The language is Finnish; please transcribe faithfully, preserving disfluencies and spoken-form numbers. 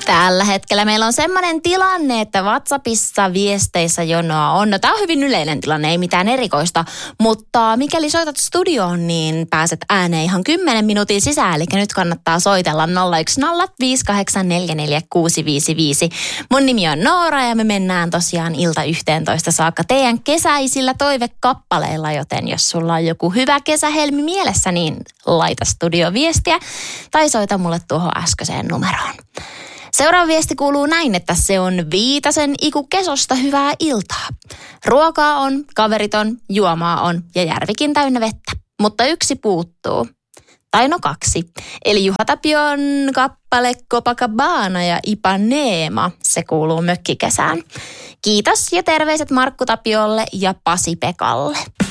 Tällä hetkellä meillä on semmoinen tilanne, että WhatsAppissa viesteissä jonoa on. No, tämä on hyvin yleinen tilanne, ei mitään erikoista, mutta mikäli soitat studioon, niin pääset ääneen ihan kymmenen minuutin sisään. Eli nyt kannattaa soitella nolla yksi nolla viisi kahdeksan neljä neljä kuusi viisi viisi. Mun nimi on Noora ja me mennään tosiaan ilta yhteentoista saakka teidän kesäisillä toivekappaleilla, joten jos sulla on joku hyvä kesähelmi mielessä, niin laita studioviestiä tai soita mulle tuohon äskeiseen numeroon. Seuraava viesti kuuluu näin, että se on Viitasen Iku Kesosta hyvää iltaa. Ruokaa on, kaverit on, juomaa on ja järvikin täynnä vettä, mutta yksi puuttuu. Tai no kaksi. Eli Juha Tapion kappale Copacabana ja Ipanema, se kuuluu mökkikesään. Kiitos ja terveiset Markku Tapiolle ja Pasi Pekalle.